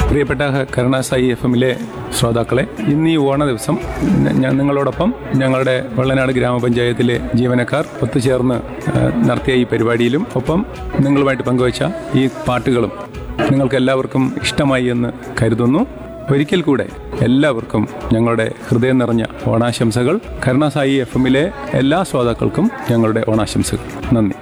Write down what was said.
പ്രിയപ്പെട്ട കരുണാസായി FM-ലെ ശ്രോതാക്കളെ, ഇന്ന് ഈ ഓണ ദിവസം നിങ്ങളോടൊപ്പം ഞങ്ങളുടെ വെള്ളനാട് ഗ്രാമപഞ്ചായത്തിലെ ജീവനക്കാർ ഒത്തുചേർന്ന് നടത്തിയ ഈ പരിപാടിയിലും ഒപ്പം നിങ്ങളുമായിട്ട് പങ്കുവച്ച ഈ പാട്ടുകളും നിങ്ങൾക്ക് എല്ലാവർക്കും ഇഷ്ടമായി എന്ന് കരുതുന്നു. ഒരിക്കൽ കൂടെ എല്ലാവർക്കും ഞങ്ങളുടെ ഹൃദയം നിറഞ്ഞ ഓണാശംസകൾ. കരുണാസായി FM-ലെ എല്ലാ ശ്രോതാക്കൾക്കും ഞങ്ങളുടെ ഓണാശംസകൾ. നന്ദി.